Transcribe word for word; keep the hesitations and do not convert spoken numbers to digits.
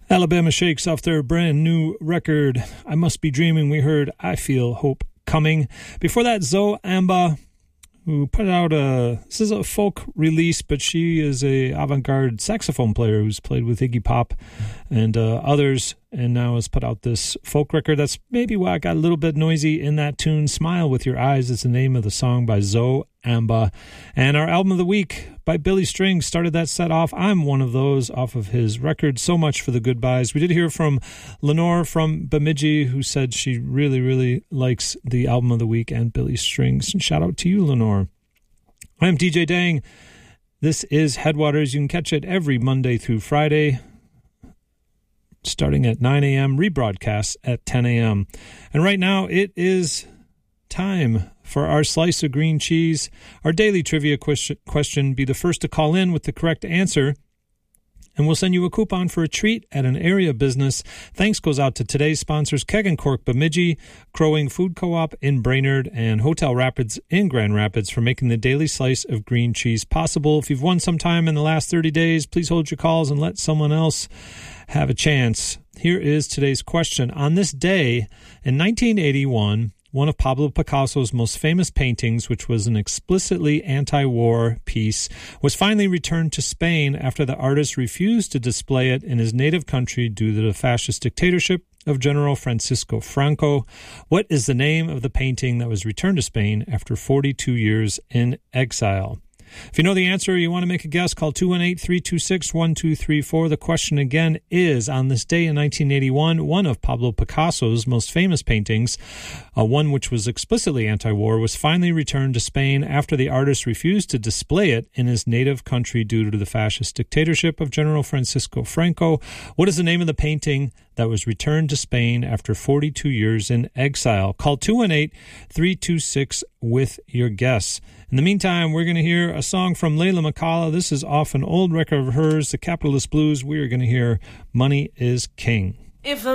Alabama Shakes off their brand new record, I Must Be Dreaming. We heard I Feel Hope Coming. Before that, Zoe Amba, who put out a, this is a folk release, but she is a avant-garde saxophone player who's played with Iggy Pop and uh, others, and now has put out this folk record. That's maybe why I got a little bit noisy in that tune. Smile With Your Eyes is the name of the song by Zoe Amba. And our album of the week by Billy Strings started that set off. I'm one of those off of his record, So Much for the Goodbyes. We did hear from Lenore from Bemidji, who said she really, really likes the album of the week and Billy Strings. And shout out to you, Lenore. I'm D J Dang. This is Headwaters. You can catch it every Monday through Friday, starting at nine a.m., rebroadcasts at ten a.m. And right now it is time for our slice of green cheese. Our daily trivia question: be the first to call in with the correct answer, and we'll send you a coupon for a treat at an area business. Thanks goes out to today's sponsors, Keg and Cork Bemidji, Crowing Food Co-op in Brainerd, and Hotel Rapids in Grand Rapids for making the daily slice of green cheese possible. If you've won sometime in the last thirty days, please hold your calls and let someone else have a chance. Here is today's question. On this day in nineteen eighty-one, one of Pablo Picasso's most famous paintings, which was an explicitly anti-war piece, was finally returned to Spain after the artist refused to display it in his native country due to the fascist dictatorship of General Francisco Franco. What is the name of the painting that was returned to Spain after forty-two years in exile? If you know the answer or you want to make a guess, call two one eight, three two six, one two three four. The question again is, on this day in nineteen eighty-one, one of Pablo Picasso's most famous paintings, uh, one which was explicitly anti-war, was finally returned to Spain after the artist refused to display it in his native country due to the fascist dictatorship of General Francisco Franco. What is the name of the painting that was returned to Spain after forty-two years in exile? Call two one eight, three two six with your guess. In the meantime, we're going to hear a song from Layla McCalla. This is off an old record of hers, The Capitalist Blues. We are going to hear Money is King. If